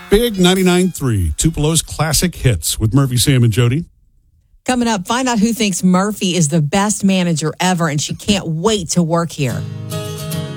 Big 99.3, Tupelo's classic hits with Murphy, Sam, and Jody. Coming up, find out who thinks Murphy is the best manager ever, and she can't wait to work here.